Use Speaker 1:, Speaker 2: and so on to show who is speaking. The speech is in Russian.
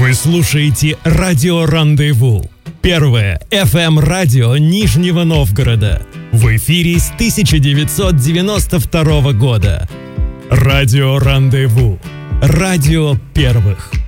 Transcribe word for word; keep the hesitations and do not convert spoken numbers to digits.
Speaker 1: Вы слушаете радио «Рандеву». Первое эф эм-радио Нижнего Новгорода. В эфире с тысяча девятьсот девяносто второго года. Радио «Рандеву». Радио первых.